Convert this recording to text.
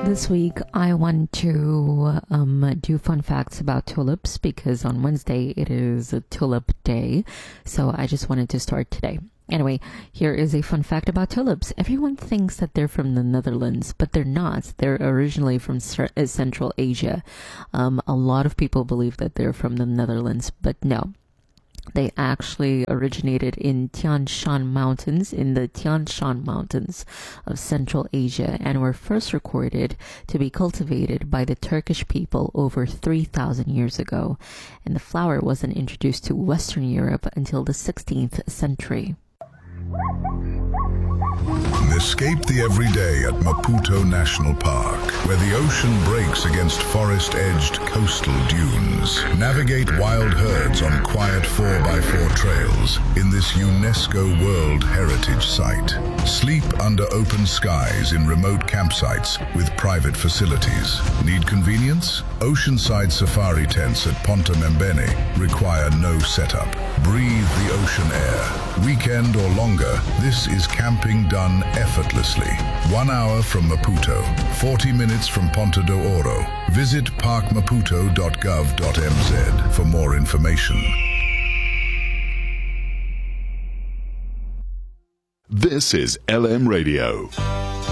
This week, I want to do fun facts about tulips because on Wednesday it is a tulip day. So I just wanted to start today. Anyway, here is a fun fact about tulips. Everyone thinks that they're from the Netherlands, but they're not. They're originally from Central Asia. A lot of people believe that they're from the Netherlands, but no. They actually originated in Tian Shan Mountains, in the Tian Shan Mountains of Central Asia, and were first recorded to be cultivated by the Turkish people over 3,000 years ago. And the flower wasn't introduced to Western Europe until the 16th century. Escape the everyday at Maputo National Park, where the ocean breaks against forest-edged coastal dunes. Navigate wild herds on quiet 4x4 trails in this UNESCO World Heritage Site. Sleep under open skies in remote campsites with private facilities. Need convenience? Oceanside safari tents at Ponta Membene require no setup. Breathe the ocean air. Weekend or longer, this is camping done effortlessly. 1 hour from Maputo, 40 minutes from Ponta do Ouro. Visit parkmaputo.gov.mz for more information. This is LM Radio.